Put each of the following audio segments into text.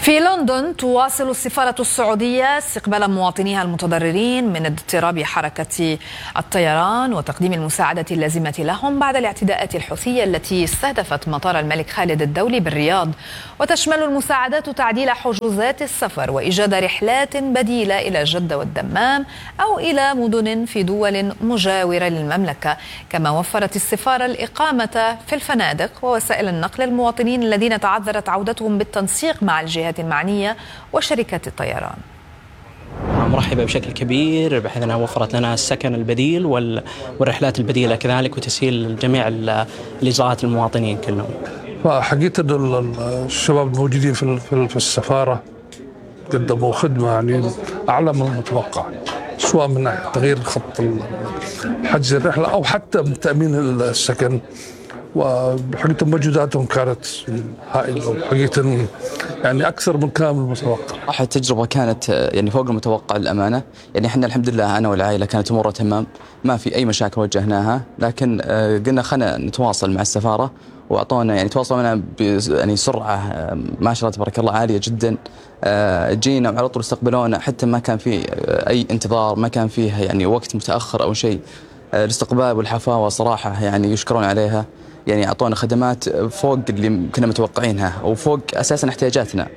في لندن تواصل السفارة السعودية استقبال مواطنيها المتضررين من اضطراب حركة الطيران وتقديم المساعدة اللازمة لهم بعد الاعتداءات الحوثية التي استهدفت مطار الملك خالد الدولي بالرياض. وتشمل المساعدات تعديل حجوزات السفر وإيجاد رحلات بديلة إلى جدة والدمام أو إلى مدن في دول مجاورة للمملكة. كما وفرت السفارة الإقامة في الفنادق ووسائل النقل للمواطنين الذين تعذرت عودتهم بالتنسيق مع الجهات المعنية وشركات الطيران. مرحبة بشكل كبير بحيث أنها وفرت لنا السكن البديل والرحلات البديلة كذلك وتسهيل جميع الإجراءات المواطنين كلهم. فحقيقة الشباب الموجودين في السفارة قدموا خدمة يعني أعلى من المتوقع، سواء من ناحية تغيير خط حجز الرحلة أو حتى من تأمين السكن. وحقيقة مجهوداتهم كانت هائلة وحقيقة يعني أكثر من كامل المتوقع. التجربة كانت يعني فوق المتوقع للأمانة. يعني إحنا الحمد لله أنا والعائلة كانت أمورها تمام، ما في أي مشاكل واجهناها، لكن قلنا خلنا نتواصل مع السفارة وأعطونا يعني تواصلوا معنا يعني سرعة ما شاء الله تبارك الله عالية جدا. جينا وعلى طول استقبلونا، حتى ما كان فيه أي انتظار، ما كان فيه يعني وقت متأخر أو شيء. الاستقبال والحفاوة صراحة يعني يشكرون عليها، يعني أعطونا خدمات فوق اللي كنا متوقعينها وفوق أساسا احتياجاتنا.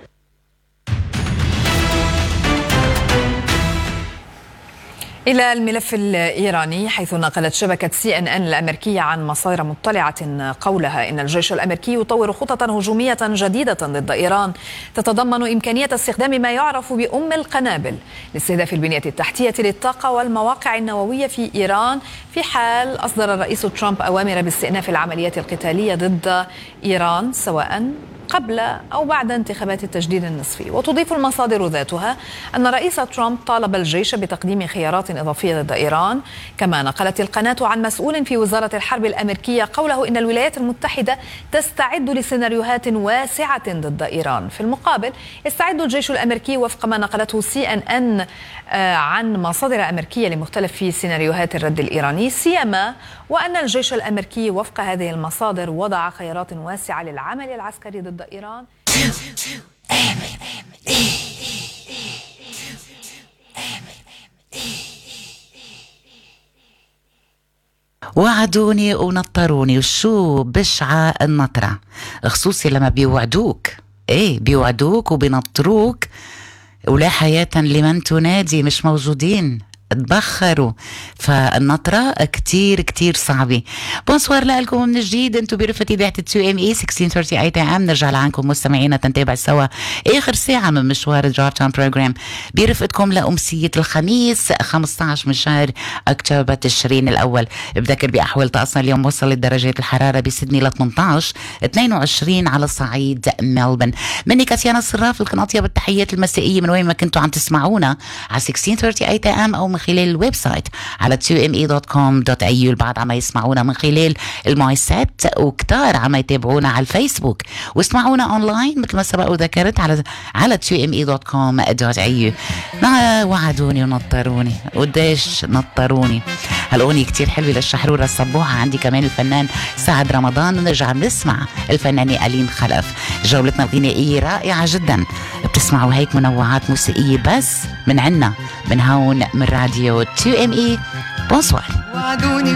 إلى الملف الإيراني، حيث نقلت شبكة CNN الأمريكية عن مصادر مطلعة قولها إن الجيش الأمريكي يطور خططا هجومية جديدة ضد إيران تتضمن إمكانية استخدام ما يعرف بأم القنابل لاستهداف البنية التحتية للطاقة والمواقع النووية في إيران، في حال أصدر الرئيس ترامب أوامر باستئناف العمليات القتالية ضد إيران سواء قبل أو بعد انتخابات التجديد النصفي. وتضيف المصادر ذاتها أن رئيس ترامب طالب الجيش بتقديم خيارات إضافية ضد إيران. كما نقلت القناة عن مسؤول في وزارة الحرب الأمريكية قوله إن الولايات المتحدة تستعد لسيناريوهات واسعة ضد إيران. في المقابل يستعد الجيش الأمريكي وفق ما نقلته CNN عن مصادر أمريكية لمختلف سيناريوهات الرد الإيراني، سيما وأن الجيش الأمريكي وفق هذه المصادر وضع خيارات واسعة للعمل العسكري ضد إيران. وعدوني ونطروني، وشو بشعة النطرة، خصوصي لما بيوعدوك، بيوعدوك وبينطروك ولا حياة لمن تنادي، مش موجودين، تبخروا. فالنطرة كتير كتير صعبة. بونسوار لكم من جديد، انتو برفة إذاعة 2ME 1638 AM. نرجع لعنكم مستمعينا تنتابع سوا آخر ساعة من مشوار الدرايف تايم بروجرام برفقتكم لأمسية الخميس 15 من شهر أكتوبر تشرين الأول. بذكر بأحوال طقسنا اليوم وصلت درجات الحرارة بسيدني ل 18، 22 على صعيد ملبن. مني كاتيانا الصراف، لكن أطيب التحيات المسائية من وين ما كنتوا عم تسمعونا على 1638 AM أو من خلال الويب سايت على 2me.com.au. البعض عم يسمعونا من خلال المايسات، وكتار عم يتابعونا على الفيسبوك، واسمعونا اونلاين مثل ما سبق وذكرت على 2me.com.au. وعدوني ونطروني، وديش نطروني. هالأغنية كتير حلوة للشحرورة الصبوحة. عندي كمان الفنان سعد رمضان، ونرجع نسمع الفنانة ألين خلف. جولتنا الغنائية رائعة جدا، بتسمعوا هيك منوعات موسيقية بس من عنا من هون من راديو 2ME. بونسوار.